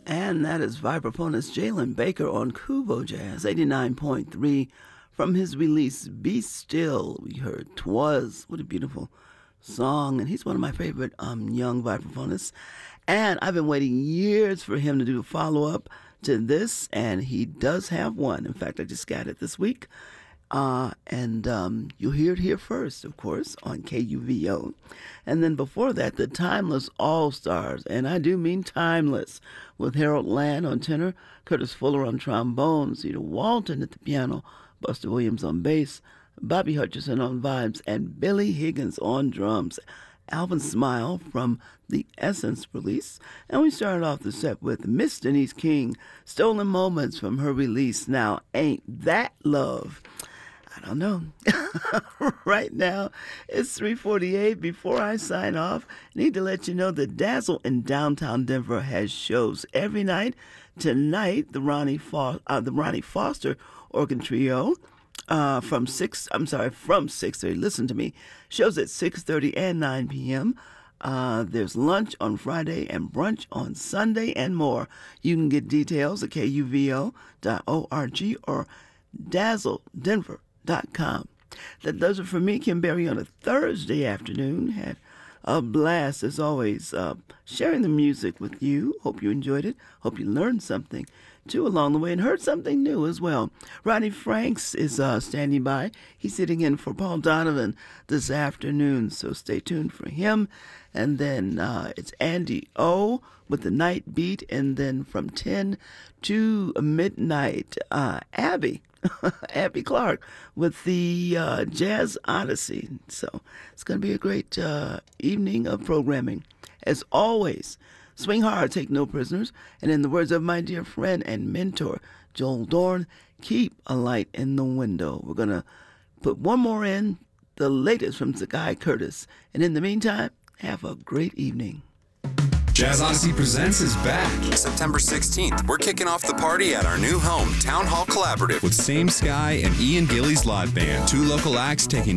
And that is vibraphonist Jalen Baker on Kubo Jazz 89.3 from his release Be Still. We heard 'Twas. What a beautiful song. And he's one of my favorite young vibraphonists. And I've been waiting years for him to do a follow-up to this, and he does have one. In fact, I just got it this week. And you'll hear it here first, of course, on KUVO. And then before that, the Timeless All-Stars, and I do mean timeless, with Harold Land on tenor, Curtis Fuller on trombone, Cedar Walton at the piano, Buster Williams on bass, Bobby Hutcherson on vibes, and Billy Higgins on drums. Alvin Smile from the Essence release. And we started off the set with Miss Denise King, Stolen Moments from her release, Now Ain't That Love? I don't know. Right now, it's 3:48. Before I sign off, I need to let you know that Dazzle in downtown Denver has shows every night. Tonight, the Ronnie Foster Organ Trio from 6:30. Listen to me. Shows at 6:30 and 9 p.m. There's lunch on Friday and brunch on Sunday and more. You can get details at kuvo.org or dazzledenver.com. That does it for me, Kim Berry, on a Thursday afternoon. Had a blast, as always, sharing the music with you. Hope you enjoyed it. Hope you learned something, too, along the way, and heard something new as well. Ronnie Franks is standing by. He's sitting in for Paul Donovan this afternoon, so stay tuned for him. And then it's Andy O with the Night Beat, and then from 10 to midnight, Abby Clark with the Jazz Odyssey. So it's going to be a great evening of programming. As always, swing hard, take no prisoners. And in the words of my dear friend and mentor, Joel Dorn, keep a light in the window. We're going to put one more in, the latest from Zakai Curtis. And in the meantime, have a great evening. Jazz Odyssey Presents is back. September 16th, we're kicking off the party at our new home, Town Hall Collaborative. With Same Sky and Ian Gillies Live Band. 2 local acts taking